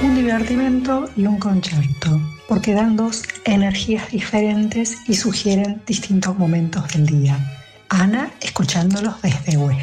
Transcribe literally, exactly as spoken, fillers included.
un divertimento y un concierto, porque dan dos energías diferentes y sugieren distintos momentos del día. Ana escuchándolos desde Huesca.